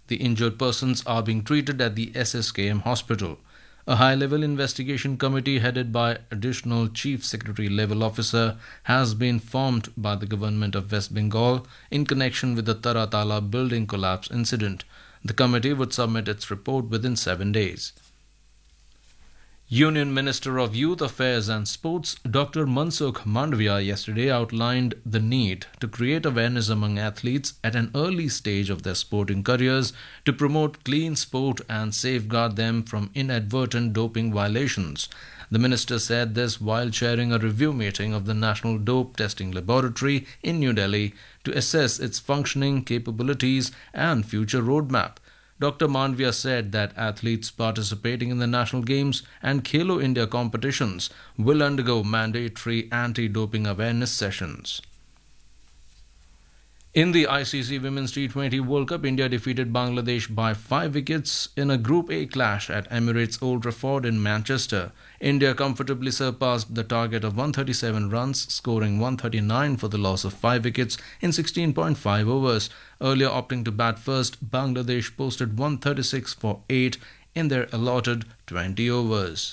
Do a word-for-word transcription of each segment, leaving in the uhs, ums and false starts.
The injured persons are being treated at the S S K M hospital. A high level investigation committee headed by Additional Chief Secretary level officer has been formed by the government of West Bengal in connection with the Taratala building collapse incident. The committee would submit its report within seven days. Union Minister of Youth Affairs and Sports Doctor Mansukh Mandavia yesterday outlined the need to create awareness among athletes at an early stage of their sporting careers to promote clean sport and safeguard them from inadvertent doping violations. The minister said this while chairing a review meeting of the National Dope Testing Laboratory in New Delhi to assess its functioning, capabilities and future roadmap. Doctor Mandavia said that athletes participating in the national games and Khelo India competitions will undergo mandatory anti-doping awareness sessions. In the I C C Women's T twenty World Cup, India defeated Bangladesh by five wickets in a Group A clash at Emirates Old Trafford in Manchester. India comfortably surpassed the target of one hundred thirty-seven runs, scoring one hundred thirty-nine for the loss of five wickets in sixteen point five overs. Earlier opting to bat first, Bangladesh posted one hundred thirty-six for eight in their allotted twenty overs.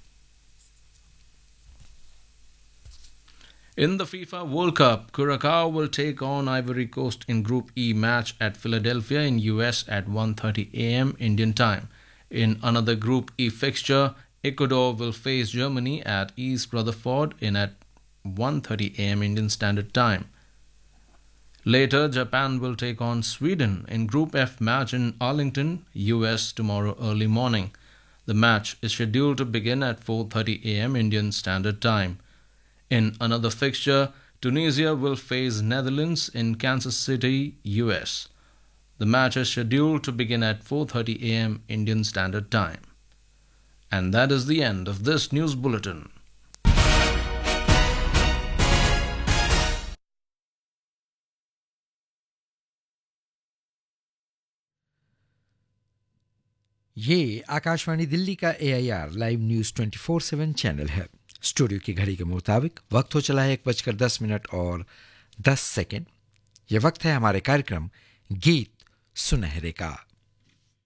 In the FIFA World Cup, Curacao will take on Ivory Coast in Group E match at Philadelphia in U S at one thirty a m Indian time. In another Group E fixture, Ecuador will face Germany at East Rutherford in at one thirty a m Indian Standard Time. Later, Japan will take on Sweden in Group F match in Arlington, U S tomorrow early morning. The match is scheduled to begin at four thirty a m Indian Standard Time. In another fixture, Tunisia will face Netherlands in Kansas City, U S. The match is scheduled to begin at four thirty a m Indian Standard Time. And that is the end of this news bulletin. ये आकाशवाणी दिल्ली का ए I R live news twenty four seven channel है। Studio की घड़ी के मुताबिक वक्त हो चला है एक बजकर दस मिनट और दस सेकेंड। यह वक्त है हमारे कार्यक्रम गीत सुनहरे का।